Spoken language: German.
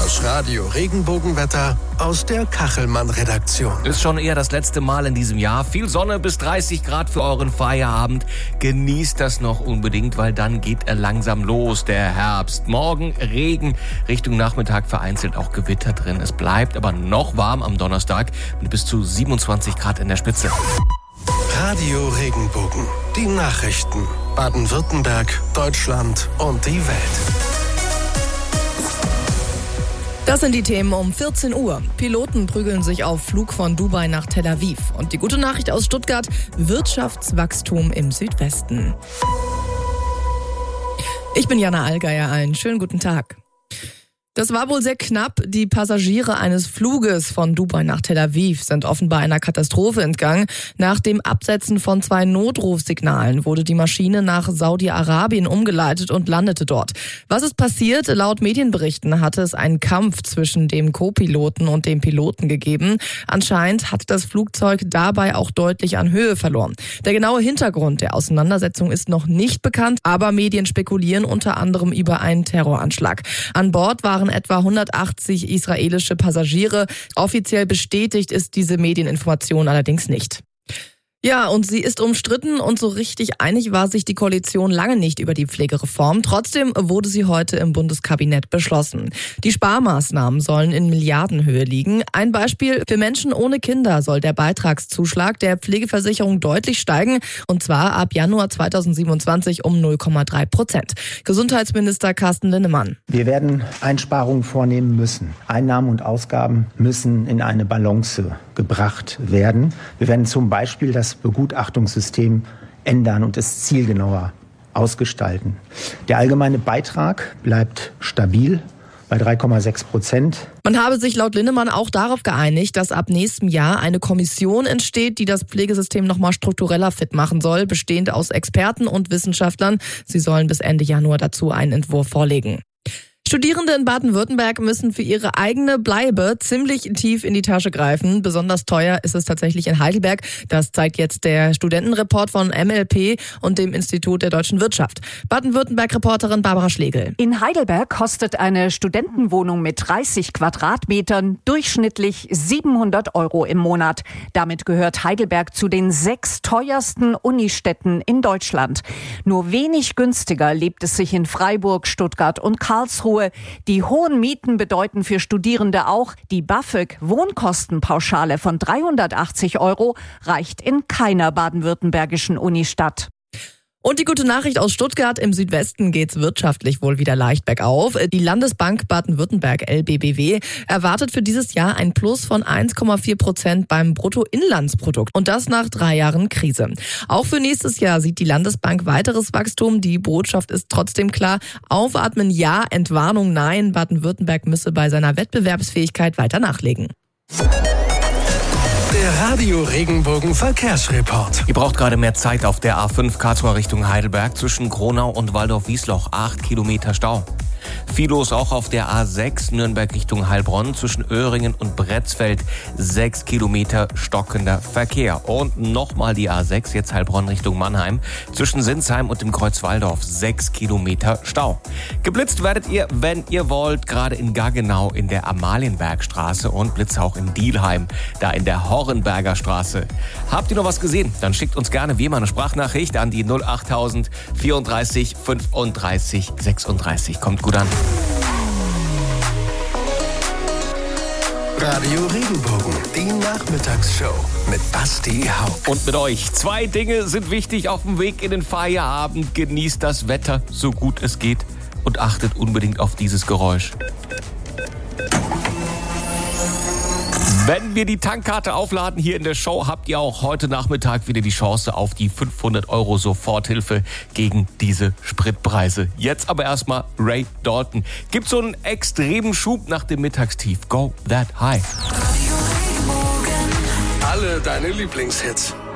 Das Radio-Regenbogenwetter aus der Kachelmann-Redaktion. Ist schon eher das letzte Mal in diesem Jahr. Viel Sonne bis 30 Grad für euren Feierabend. Genießt das noch unbedingt, weil dann geht er langsam los, der Herbst. Morgen Regen, Richtung Nachmittag vereinzelt auch Gewitter drin. Es bleibt aber noch warm am Donnerstag mit bis zu 27 Grad in der Spitze. Radio-Regenbogen, die Nachrichten. Baden-Württemberg, Deutschland und die Welt. Das sind die Themen um 14 Uhr. Piloten prügeln sich auf Flug von Dubai nach Tel Aviv. Und die gute Nachricht aus Stuttgart: Wirtschaftswachstum im Südwesten. Ich bin Jana Allgeier, einen schönen guten Tag. Das war wohl sehr knapp. Die Passagiere eines Fluges von Dubai nach Tel Aviv sind offenbar einer Katastrophe entgangen. Nach dem Absetzen von 2 Notrufsignalen wurde die Maschine nach Saudi-Arabien umgeleitet und landete dort. Was ist passiert? Laut Medienberichten hatte es einen Kampf zwischen dem Co-Piloten und dem Piloten gegeben. Anscheinend hat das Flugzeug dabei auch deutlich an Höhe verloren. Der genaue Hintergrund der Auseinandersetzung ist noch nicht bekannt, aber Medien spekulieren unter anderem über einen Terroranschlag. An Bord waren etwa 180 israelische Passagiere. Offiziell bestätigt ist diese Medieninformation allerdings nicht. Ja, und sie ist umstritten und so richtig einig war sich die Koalition lange nicht über die Pflegereform. Trotzdem wurde sie heute im Bundeskabinett beschlossen. Die Sparmaßnahmen sollen in Milliardenhöhe liegen. Ein Beispiel: Für Menschen ohne Kinder soll der Beitragszuschlag der Pflegeversicherung deutlich steigen, und zwar ab Januar 2027 um 0,3%. Gesundheitsminister Carsten Linnemann: Wir werden Einsparungen vornehmen müssen. Einnahmen und Ausgaben müssen in eine Balance gebracht werden. Wir werden zum Beispiel das Begutachtungssystem ändern und es zielgenauer ausgestalten. Der allgemeine Beitrag bleibt stabil bei 3,6%. Man habe sich laut Linnemann auch darauf geeinigt, dass ab nächstem Jahr eine Kommission entsteht, die das Pflegesystem nochmal struktureller fit machen soll, bestehend aus Experten und Wissenschaftlern. Sie sollen bis Ende Januar dazu einen Entwurf vorlegen. Studierende in Baden-Württemberg müssen für ihre eigene Bleibe ziemlich tief in die Tasche greifen. Besonders teuer ist es tatsächlich in Heidelberg. Das zeigt jetzt der Studentenreport von MLP und dem Institut der deutschen Wirtschaft. Baden-Württemberg-Reporterin Barbara Schlegel. In Heidelberg kostet eine Studentenwohnung mit 30 Quadratmetern durchschnittlich 700 € im Monat. Damit gehört Heidelberg zu den 6 teuersten Unistädten in Deutschland. Nur wenig günstiger lebt es sich in Freiburg, Stuttgart und Karlsruhe. Die hohen Mieten bedeuten für Studierende auch, die BAföG-Wohnkostenpauschale von 380 € reicht in keiner baden-württembergischen Unistadt. Und die gute Nachricht aus Stuttgart: Im Südwesten geht's wirtschaftlich wohl wieder leicht bergauf. Die Landesbank Baden-Württemberg LBBW erwartet für dieses Jahr ein Plus von 1,4% beim Bruttoinlandsprodukt. Und das nach 3 Jahren Krise. Auch für nächstes Jahr sieht die Landesbank weiteres Wachstum. Die Botschaft ist trotzdem klar: Aufatmen ja, Entwarnung nein. Baden-Württemberg müsse bei seiner Wettbewerbsfähigkeit weiter nachlegen. Der Radio-Regenbogen-Verkehrsreport. Ihr braucht gerade mehr Zeit auf der A5 Karlsruhe Richtung Heidelberg zwischen Gronau und Waldorf-Wiesloch. 8 Kilometer Stau. Viel los auch auf der A6 Nürnberg Richtung Heilbronn zwischen Öhringen und Bretzfeld. 6 Kilometer stockender Verkehr. Und nochmal die A6, jetzt Heilbronn Richtung Mannheim. Zwischen Sinsheim und dem Kreuz Walldorf 6 Kilometer Stau. Geblitzt werdet ihr, wenn ihr wollt, gerade in Gaggenau in der Amalienbergstraße und Blitz auch in Dielheim, da in der Horrenberger Straße. Habt ihr noch was gesehen? Dann schickt uns gerne wie immer eine Sprachnachricht an die 08000 34 35 36. Kommt gut an. Radio Regenbogen, die Nachmittagsshow mit Basti Hauck. Und mit euch. 2 Dinge sind wichtig auf dem Weg in den Feierabend. Genießt das Wetter, so gut es geht. Und achtet unbedingt auf dieses Geräusch. Wenn wir die Tankkarte aufladen hier in der Show, habt ihr auch heute Nachmittag wieder die Chance auf die 500 € Soforthilfe gegen diese Spritpreise. Jetzt aber erstmal Ray Dalton. Gibt so einen extremen Schub nach dem Mittagstief. Go that high. Alle deine Lieblingshits.